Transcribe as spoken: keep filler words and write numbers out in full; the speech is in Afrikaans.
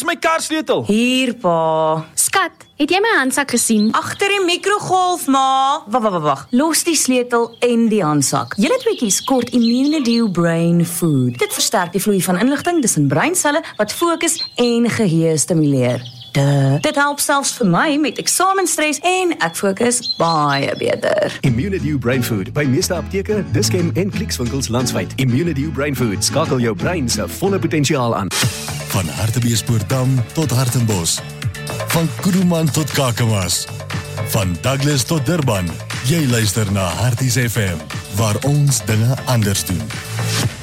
my karsleutel? Hier, pa. Skat, het jy my handsak gesien? Agter die mikrogolf, ma. Wag, wag, wag, wag. Los die sleutel en die handsak. Julle tweeetjies kort Immunedew Brain Food. Dit versterk die vloei van inligting tussen breinselle wat fokus en geheue stimuleer. Duh. Dit help selfs vir my met eksamenstres en ek fokus baie beter. Immunedew Brain Food by meeste apteke, Dischem en Clicks-winkels landwyd. Immunedew Brain Food skakel jou brein se volle potensiaal aan. Van Hartbeespoort-Dam tot Hartenbos. Van Kuruman tot Kakamas. Van Douglas tot Durban. Jy luister na Harties F M, waar ons dinge anders doen.